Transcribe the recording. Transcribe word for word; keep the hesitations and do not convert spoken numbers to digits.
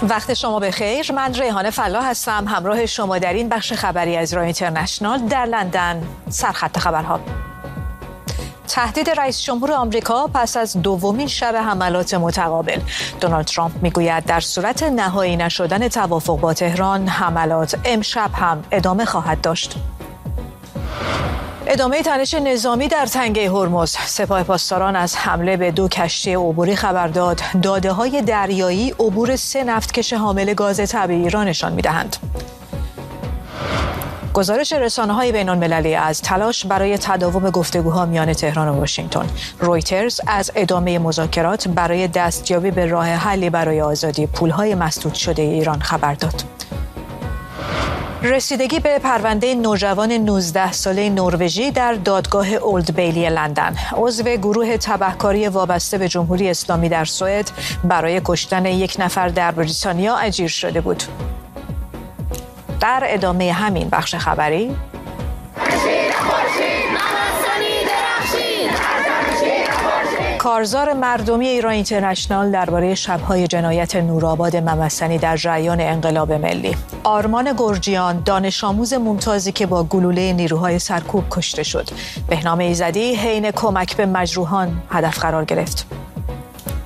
وقت شما بخیر. من ریحانه فلاح هستم، همراه شما در این بخش خبری از ایران اینترنشنال در لندن. سرخط خبرها: تهدید رئیس جمهور آمریکا پس از دومین شب حملات متقابل. دونالد ترامپ میگوید در صورت نهایی نشدن توافق با تهران، حملات امشب هم ادامه خواهد داشت. ادامه تنش نظامی در تنگه هرمز. سپاه پاسداران از حمله به دو کشتی عبوری خبر داد. داده‌های دریایی عبور سه نفتکش حامل گاز طبیعی را نشان می‌دهند. گزارش رسانه‌های بین‌المللی از تلاش برای تداوم گفتگوها میان تهران و واشنگتن. رویترز از ادامه مذاکرات برای دستیابی به راه حلی برای آزادی پول‌های مسدود شده ایران خبر داد. رسیدگی به پرونده نوجوان نوزده ساله نروژی در دادگاه اولد بیلی لندن. عضو گروه تبهکاری وابسته به جمهوری اسلامی در سوئد برای کشتن یک نفر در بریتانیا اجیر شده بود. در ادامه همین بخش خبری، کارزار مردمی ایران اینترنشنال درباره شب‌های جنایت نورآباد ممسنی در جریان انقلاب ملی. آرمان گرجیان، دانش آموز ممتازی که با گلوله نیروهای سرکوب کشته شد. بهنام ایزدی حین کمک به مجروحان هدف قرار گرفت.